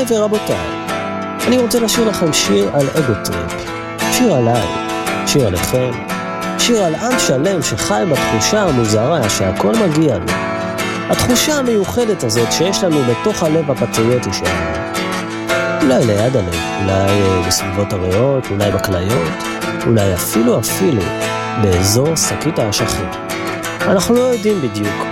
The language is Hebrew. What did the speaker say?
ורבותיי, אני רוצה לשיר לכם שיר על אגוטריפ, שיר עליי, שיר עליכם, שיר על עם שלם שחי בתחושה המוזרה שהכל מגיע לו. התחושה המיוחדת הזאת שיש לנו בתוך הלב הפטריוטי שלנו. אולי ליד הלב, אולי בסביבות הריאות, אולי בכליות, אולי אפילו באזור שקית האשכים. אנחנו לא יודעים בדיוק,